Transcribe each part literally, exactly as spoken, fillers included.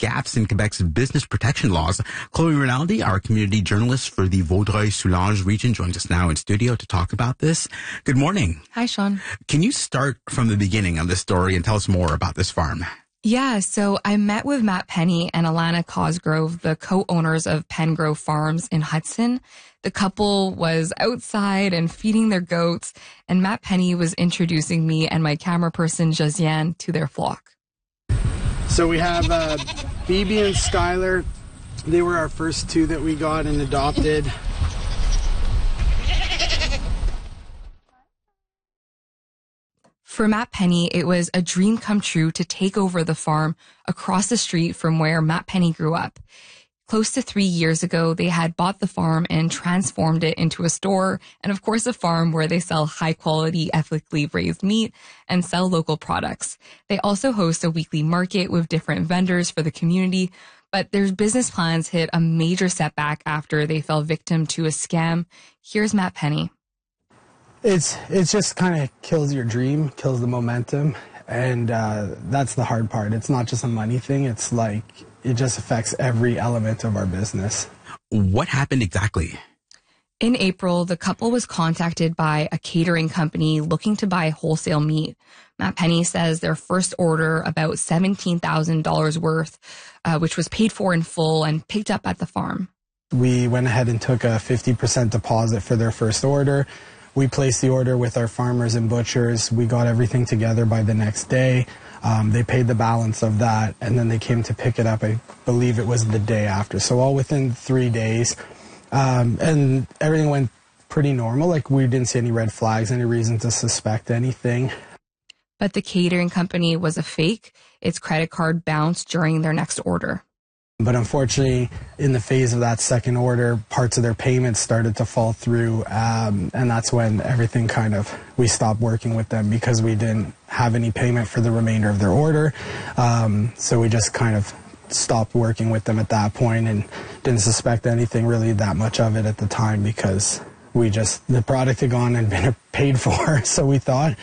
gaps in Quebec's business protection laws. Chloe Rinaldi, our community journalist for the Vaudreuil-Soulanges region, joins us now in studio to talk about this. Good morning. Hi, Sean. Can you start from the beginning of this story and tell us more about this farm? Yeah, so I met with Matt Penny and Alana Cosgrove, the co-owners of Pengrove Farms in Hudson. The couple was outside and feeding their goats, and Matt Penny was introducing me and my camera person, Josiane, to their flock. So we have uh, Phoebe and Skylar. They were our first two that we got and adopted. For Matt Penny, it was a dream come true to take over the farm across the street from where Matt Penny grew up. Close to three years ago, they had bought the farm and transformed it into a store and, of course, a farm where they sell high-quality, ethically raised meat and sell local products. They also host a weekly market with different vendors for the community, but their business plans hit a major setback after they fell victim to a scam. Here's Matt Penny. It's it's just kind of kills your dream, kills the momentum, and uh, that's the hard part. It's not just a money thing. It's like it just affects every element of our business. What happened exactly? In April, the couple was contacted by a catering company looking to buy wholesale meat. Matt Penny says their first order, about seventeen thousand dollars worth, uh, which was paid for in full and picked up at the farm. We went ahead and took a fifty percent deposit for their first order. We placed the order with our farmers and butchers. We got everything together by the next day. Um, they paid the balance of that, and then they came to pick it up. I believe it was the day after. So all within three days. Um, and everything went pretty normal. Like, we didn't see any red flags, any reason to suspect anything. But the catering company was a fake. Its credit card bounced during their next order. But unfortunately, in the phase of that second order, parts of their payments started to fall through, um, and that's when everything kind of, we stopped working with them because we didn't have any payment for the remainder of their order. Um, so we just kind of stopped working with them at that point and didn't suspect anything really that much of it at the time because we just, the product had gone and been paid for, so we thought.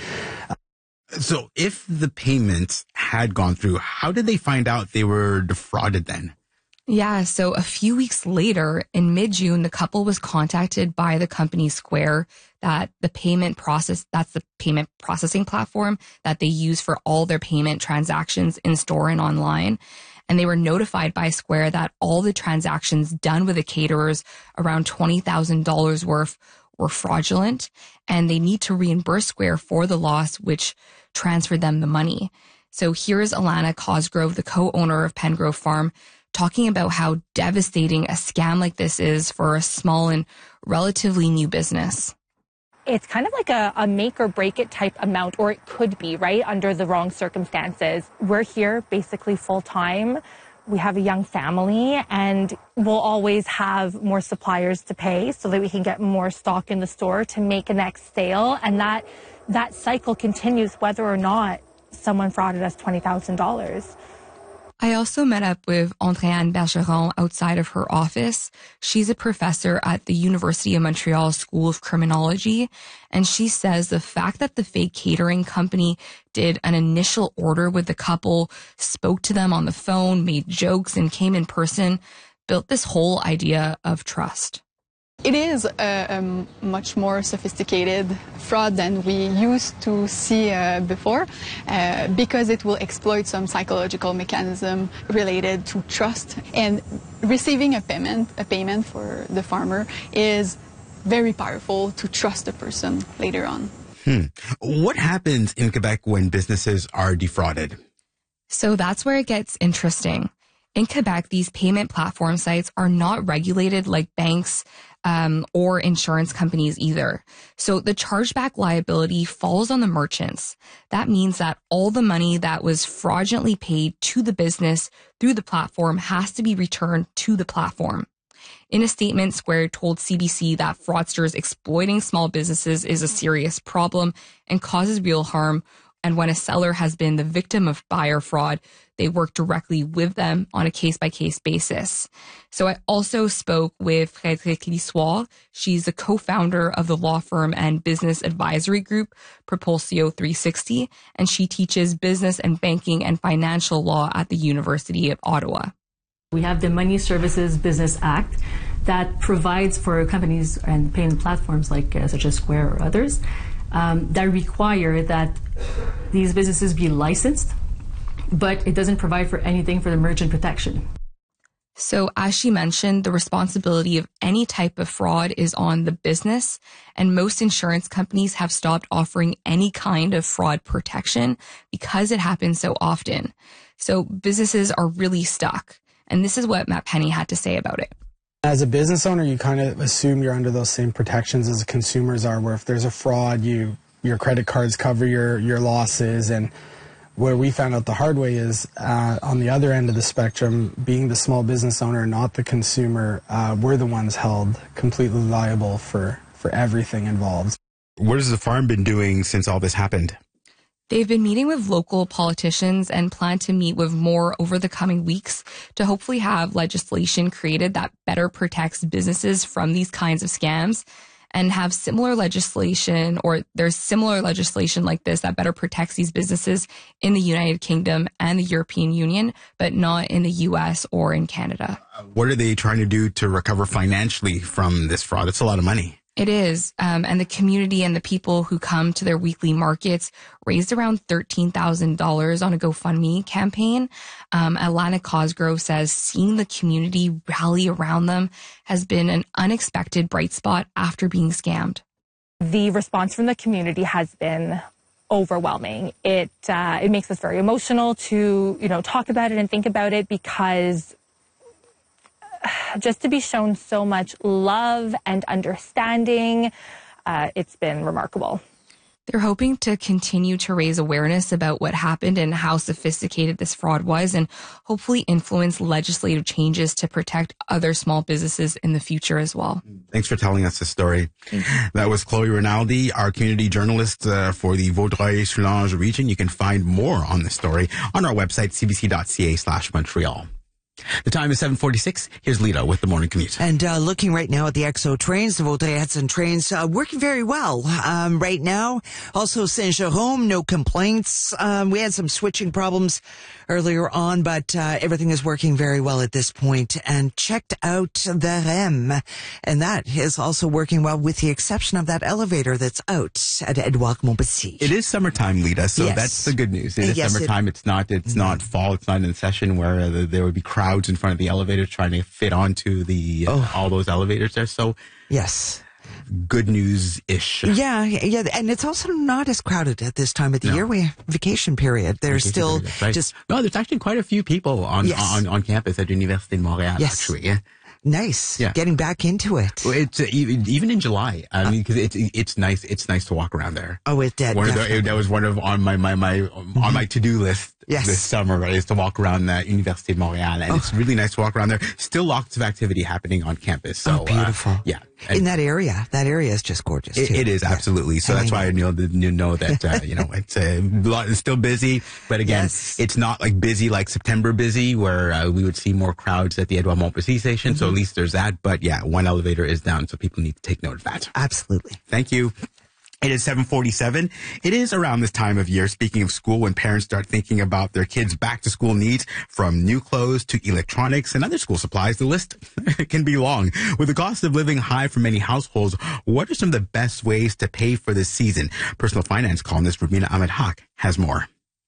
So if the payments had gone through, how did they find out they were defrauded then? Yeah, so a few weeks later, in mid-June, the couple was contacted by the company Square, that the payment process, that's the payment processing platform that they use for all their payment transactions in store and online. And they were notified by Square that all the transactions done with the caterers, around twenty thousand dollars worth, were fraudulent, and they need to reimburse Square for the loss, which transferred them the money. So here's Alana Cosgrove, the co-owner of Pengrove Farm, talking about how devastating a scam like this is for a small and relatively new business. It's kind of like a, a make or break it type amount, or it could be, right, under the wrong circumstances. We're here basically full time. We have a young family, and we'll always have more suppliers to pay so that we can get more stock in the store to make a next sale. And that that cycle continues whether or not someone frauded us twenty thousand dollars. I also met up with Andréane Bergeron outside of her office. She's a professor at the University of Montreal School of Criminology, and she says the fact that the fake catering company did an initial order with the couple, spoke to them on the phone, made jokes, and came in person, built this whole idea of trust. It is a, a much more sophisticated fraud than we used to see uh, before uh, because it will exploit some psychological mechanism related to trust. And receiving a payment, a payment for the farmer is very powerful to trust the person later on. Hmm. What happens in Quebec when businesses are defrauded? So that's where it gets interesting. In Quebec, these payment platform sites are not regulated like banks um, or insurance companies either. So the chargeback liability falls on the merchants. That means that all the money that was fraudulently paid to the business through the platform has to be returned to the platform. In a statement, Square told C B C that fraudsters exploiting small businesses is a serious problem and causes real harm. And when a seller has been the victim of buyer fraud, they work directly with them on a case-by-case basis. So I also spoke with Frédérique Lissoire. She's the co-founder of the law firm and business advisory group Propulsio three sixty, and she teaches business and banking and financial law at the University of Ottawa. We have the Money Services Business Act that provides for companies and payment platforms like uh, such as Square or others um, that require that these businesses be licensed, but it doesn't provide for anything for the merchant protection. So as she mentioned, the responsibility of any type of fraud is on the business, and most insurance companies have stopped offering any kind of fraud protection because it happens so often. So businesses are really stuck. And this is what Matt Penny had to say about it. As a business owner, you kind of assume you're under those same protections as the consumers are, where if there's a fraud, you your credit cards cover your, your losses. And where we found out the hard way is uh, on the other end of the spectrum, being the small business owner, not the consumer, uh, we're the ones held completely liable for, for everything involved. What has the farm been doing since all this happened? They've been meeting with local politicians and plan to meet with more over the coming weeks to hopefully have legislation created that better protects businesses from these kinds of scams, and have similar legislation, or there's similar legislation like this that better protects these businesses in the United Kingdom and the European Union, but not in the U S or in Canada. What are they trying to do to recover financially from this fraud? It's a lot of money. It is. Um, and the community and the people who come to their weekly markets raised around thirteen thousand dollars on a GoFundMe campaign. Um, Alana Cosgrove says seeing the community rally around them has been an unexpected bright spot after being scammed. The response from the community has been overwhelming. It uh, it makes us very emotional to, you know, talk about it and think about it, because just to be shown so much love and understanding, uh, it's been remarkable. They're hoping to continue to raise awareness about what happened and how sophisticated this fraud was, and hopefully influence legislative changes to protect other small businesses in the future as well. Thanks for telling us this story. That was Chloe Rinaldi, our community journalist uh, for the Vaudreuil-Soulanges region. You can find more on this story on our website, c b c dot c a slash Montreal. The time is seven forty-six. Here's Lita with the morning commute. And uh, looking right now at the X O trains, the Vaudreuil-Hudson trains uh, working very well um, right now. Also Saint-Jérôme, no complaints. Um, we had some switching problems earlier on, but uh, everything is working very well at this point. And checked out the R E M, and that is also working well, with the exception of that elevator that's out at Edouard Montpetit. It is summertime, Lita, so yes. That's the good news. It is yes, summertime. It, it's not. It's mm-hmm. not fall. It's not in session where uh, there would be crowds in front of the elevator trying to fit onto the uh, oh. all those elevators there. So yes, good news-ish. Yeah, yeah, and it's also not as crowded at this time of the no. year. We have vacation period. There's vacation still period, right. just no. There's actually quite a few people on yes. on, on campus at Université de Montréal. Yes. Actually, yeah. Nice. Yeah. Getting back into it. Well, it's uh, even, even in July. I uh, mean, because it's it's nice. It's nice to walk around there. Oh, it did. One of the, that was one of on my my my mm-hmm. on my to do list. Yes. This summer, right, is to walk around the Université de Montréal, and oh. it's really nice to walk around there. Still lots of activity happening on campus. So, oh, beautiful. Uh, yeah. And in that area, that area is just gorgeous. It, too. it is, absolutely. Yeah. So that's why I know, you know that, uh, you know, it's, uh, it's still busy, but again, yes. it's not like busy like September busy, where uh, we would see more crowds at the Edouard Montpetit station. Mm-hmm. So at least there's that. But yeah, one elevator is down, so people need to take note of that. Absolutely. Thank you. It is seven forty-seven. It is around this time of year, speaking of school, when parents start thinking about their kids' back-to-school needs, from new clothes to electronics and other school supplies. The list can be long. With the cost of living high for many households, what are some of the best ways to pay for this season? Personal finance columnist Rubina Ahmed-Haq has more.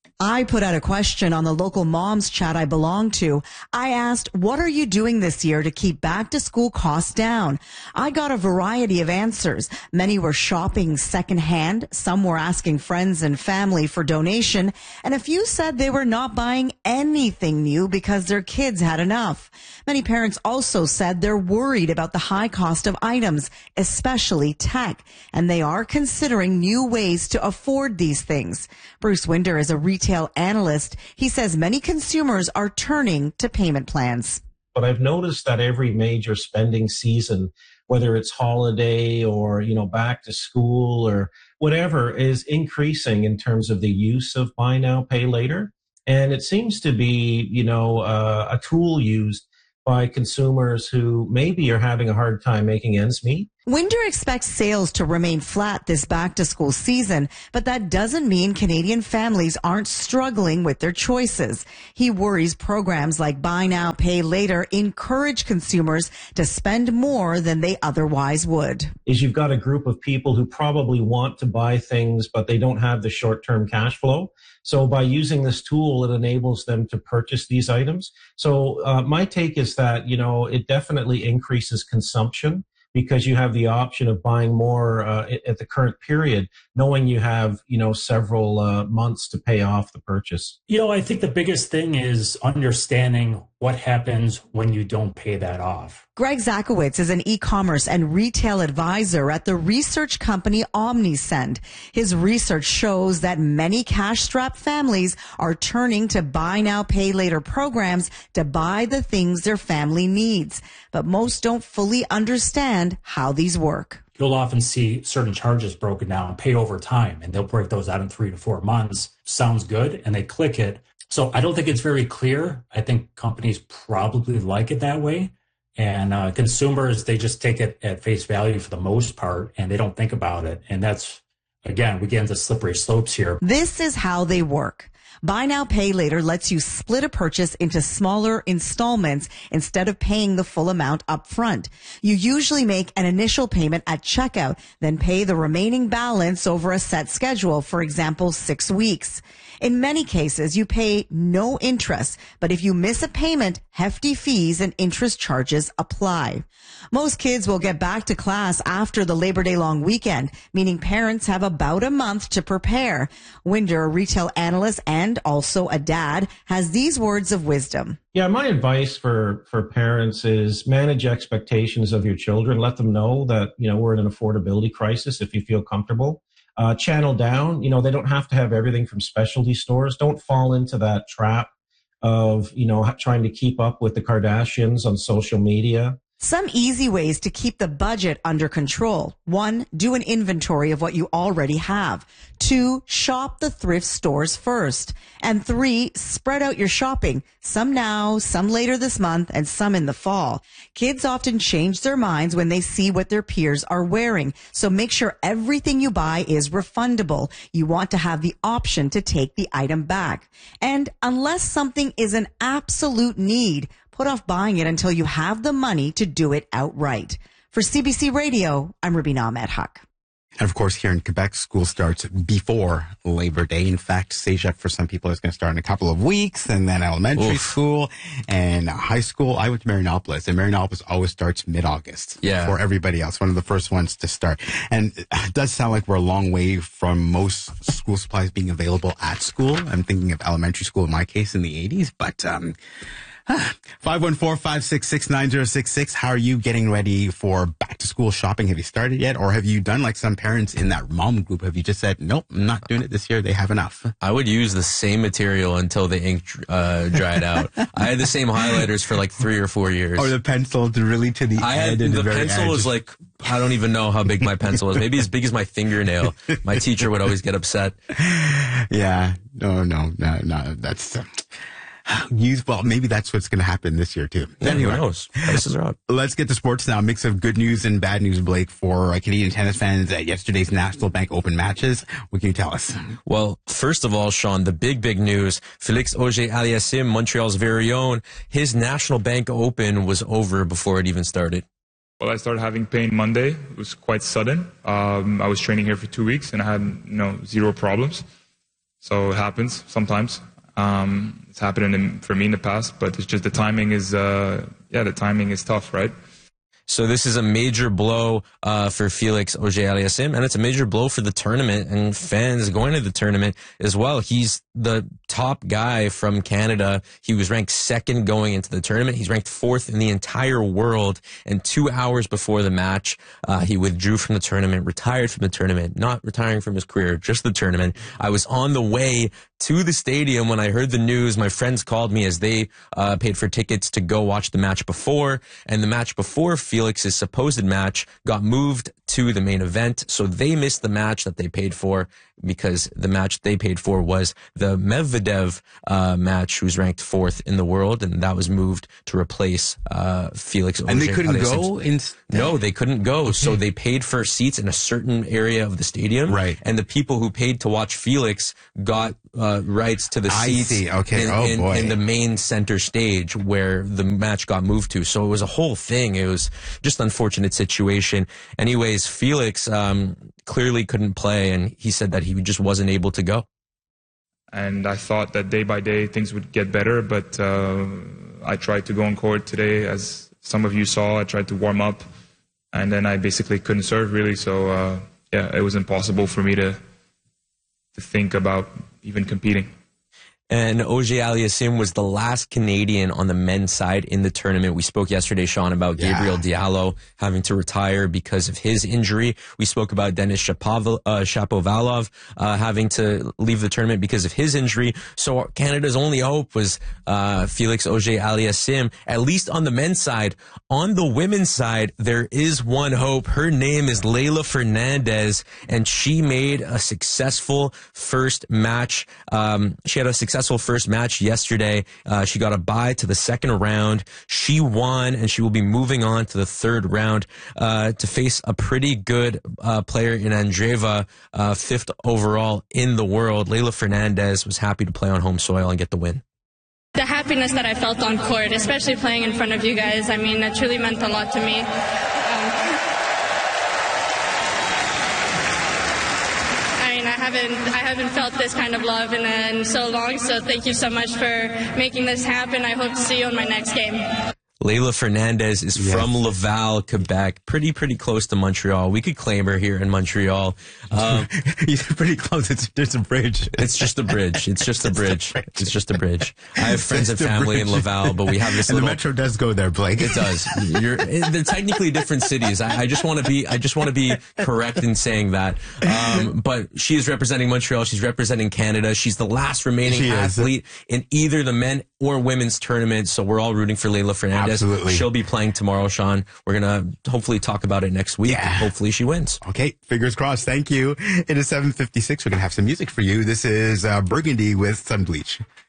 I put out a question on the local moms chat I belong to. I asked, what are you doing this year to keep back to school costs down? I got a variety of answers. Many were shopping secondhand. Some were asking friends and family for donation. And a few said they were not buying anything new because their kids had enough. Many parents also said they're worried about the high cost of items, especially tech, and they are considering new ways to afford these things. Bruce Winder is a retail analyst. He says many consumers are turning to payment plans. But I've noticed that every major spending season, whether it's holiday or, you know, back to school or whatever is increasing in terms of the use of buy now, pay later. And it seems to be, you know, uh, a tool used by consumers who maybe are having a hard time making ends meet. Winder expects sales to remain flat this back-to-school season, but that doesn't mean Canadian families aren't struggling with their choices. He worries programs like Buy Now, Pay Later encourage consumers to spend more than they otherwise would. Is you've got a group of people who probably want to buy things, but they don't have the short-term cash flow. So by using this tool, it enables them to purchase these items. So uh, my take is that, you know, it definitely increases consumption, because you have the option of buying more uh, at the current period, knowing you have, you know, several uh, months to pay off the purchase. You know, I think the biggest thing is understanding what happens when you don't pay that off. Greg Zakowicz is an e-commerce and retail advisor at the research company OmniSend. His research shows that many cash-strapped families are turning to Buy Now, Pay Later programs to buy the things their family needs. But most don't fully understand how these work. You'll often see certain charges broken down, pay over time, and they'll break those out in three to four months. Sounds good, and they click it. So I don't think it's very clear. I think companies probably like it that way. And uh, consumers, they just take it at face value for the most part, and they don't think about it. And that's, again, we get into slippery slopes here. This is how they work. Buy Now, Pay Later lets you split a purchase into smaller installments instead of paying the full amount up front. You usually make an initial payment at checkout, then pay the remaining balance over a set schedule, for example, six weeks. In many cases, you pay no interest, but if you miss a payment, hefty fees and interest charges apply. Most kids will get back to class after the Labor Day long weekend, meaning parents have about a month to prepare. Winder, a retail analyst and also a dad, has these words of wisdom. Yeah, my advice for, for parents is manage expectations of your children. Let them know that, you know, we're in an affordability crisis if you feel comfortable. Uh, channel down, you know, they don't have to have everything from specialty stores. Don't fall into that trap of, you know, trying to keep up with the Kardashians on social media. Some easy ways to keep the budget under control. One, do an inventory of what you already have. Two, shop the thrift stores first. And three, spread out your shopping. Some now, some later this month, and some in the fall. Kids often change their minds when they see what their peers are wearing. So make sure everything you buy is refundable. You want to have the option to take the item back. And unless something is an absolute need, put off buying it until you have the money to do it outright. For C B C Radio, I'm Rubina Ahmed Huck. And of course, here in Quebec, school starts before Labor Day. In fact, CEGEP for some people is going to start in a couple of weeks, and then elementary Oof. school and high school. I went to Marianopolis, and Marianopolis always starts mid-August yeah. for everybody else. One of the first ones to start. And it does sound like we're a long way from most school supplies being available at school. I'm thinking of elementary school in my case in the eighties, but um five one four, five six six, nine zero six six. How are you getting ready for back to school shopping? Have you started yet? Or have you done like some parents in that mom group? Have you just said, nope, I'm not doing it this year. They have enough. I would use the same material until the ink uh, dried out. I had the same highlighters for like three or four years. Or the pencil to really to the I end. had, and the, the pencil edge. was like, I don't even know how big my pencil was. Maybe as big as my fingernail. My teacher would always get upset. Yeah. No, no, no, no. That's... Uh, Use, well, maybe that's what's going to happen this year, too. Yeah, anyway, who knows? Prices are up. Let's get to sports now. Mix of good news and bad news, Blake, for uh, Canadian tennis fans at yesterday's National Bank Open matches. What can you tell us? Well, first of all, Sean, the big, big news. Félix Auger-Aliassime, Montreal's very own, his National Bank Open was over before it even started. Well, I started having pain Monday. It was quite sudden. Um, I was training here for two weeks, and I had, you know, zero problems. So it happens sometimes. Um, it's happened in, for me in the past, but it's just the timing is, uh, yeah, the timing is tough, right? So this is a major blow uh, for Félix Auger-Aliassime, and it's a major blow for the tournament and fans going to the tournament as well. He's the top guy from Canada. He was ranked second going into the tournament. He's ranked fourth in the entire world. And two hours before the match, uh, he withdrew from the tournament, retired from the tournament, not retiring from his career, just the tournament. I was on the way to the stadium when I heard the news. My friends called me as they uh, paid for tickets to go watch the match before. And the match before Felix's supposed match got moved to the main event. So they missed the match that they paid for because the match they paid for was the Medvedev uh, match, who's ranked fourth in the world. And that was moved to replace uh, Felix. And they couldn't go? In- no, they couldn't go. Okay. So they paid for seats in a certain area of the stadium. Right. And the people who paid to watch Felix got uh, rights to the seats I see. Okay. in, oh, in, boy. in the main center stage where the match got moved to. So it was a whole thing. It was just an unfortunate situation. Anyways, Felix um, clearly couldn't play, and he said that he just wasn't able to go. And I thought that day by day things would get better, but uh, I tried to go on court today, as some of you saw. I tried to warm up, and then I basically couldn't serve, really. So, uh, yeah, it was impossible for me to to think about even competing. And Auger-Aliassime was the last Canadian on the men's side in the tournament. We spoke yesterday, Sean, about Yeah. Gabriel Diallo having to retire because of his injury. We spoke about Denis Shapovalov, uh, Shapovalov uh, having to leave the tournament because of his injury. So Canada's only hope was uh, Felix Auger-Aliassime, at least on the men's side. On the women's side, there is one hope. Her name is Leylah Fernandez, and she made a successful first match. Um, she had a successful first match yesterday. Uh, she got a bye to the second round. She won, and she will be moving on to the third round uh, to face a pretty good uh, player in Andreeva, uh, fifth overall in the world. Leylah Fernandez was happy to play on home soil and get the win. The happiness that I felt on court, especially playing in front of you guys, I mean, that truly meant a lot to me. Um, I haven't I haven't felt this kind of love in, in so long, so thank you so much for making this happen. I hope to see you in my next game. Leylah Fernandez is Yes. from Laval, Quebec, pretty, pretty close to Montreal. We could claim her here in Montreal. Um, He's pretty close. It's just a bridge. it's just a bridge. It's just a bridge. It's just a bridge. I have friends and Just a family in bridge. Laval, but we have this And little... the Metro does go there, Blake. It does. You're, they're technically different cities. I, I just want to be. I just want to be correct in saying that. Um, but she is representing Montreal. She's representing Canada. She's the last remaining She is. athlete in either the men or women's tournament. So we're all rooting for Leylah Fernandez. Absolutely. She'll be playing tomorrow, Sean. We're gonna hopefully talk about it next week. Yeah. Hopefully she wins. Okay, fingers crossed. Thank you. It is seven fifty-six. We're going to have some music for you. This is uh, Burgundy with Sun Bleach.